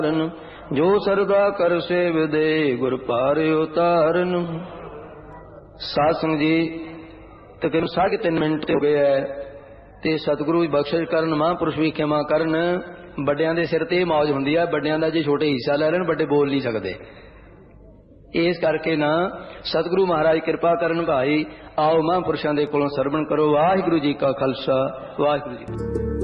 ਜੋ ਸਰਦਾ ਕਰ ਸੇਵ ਦੇ ਗੁਰ ਪਾਰ ਉਤਾਰਨ। ਸਾਧ ਸੰਗਤ ਜੀ, ਤਕਰੀਬਨ 3.5 ਮਿੰਟ ਹੋ ਗਏ ਹੈ ਤੇ ਸਤਿਗੁਰੂ ਬਖਸ਼ਿਸ਼ ਕਰਨ, ਮਹਾਂਪੁਰਸ਼ ਵੀ ਖਿਮਾ ਕਰਨ। ਵੱਡਿਆਂ ਦੇ ਸਿਰ ਤੇ ਇਹ ਮੌਜ ਹੁੰਦੀ ਹੈ, ਵੱਡਿਆਂ ਦਾ ਜੇ ਛੋਟੇ ਹਿੱਸਾ ਲੈ ਲੈਣ, ਵੱਡੇ ਬੋਲ ਨਹੀਂ ਸਕਦੇ। ਇਸ ਕਰਕੇ ਨਾ ਸਤਿਗੁਰੂ ਮਹਾਰਾਜ ਕਿਰਪਾ ਕਰਨ ਭਾਈ। ਆਓ ਮਹਾਂਪੁਰਸ਼ਾਂ ਦੇ ਕੋਲੋਂ ਸਰਵਣ ਕਰੋ। ਵਾਹਿਗੁਰੂ ਜੀ ਕਾ ਖਾਲਸਾ, ਵਾਹਿਗੁਰੂ ਜੀ।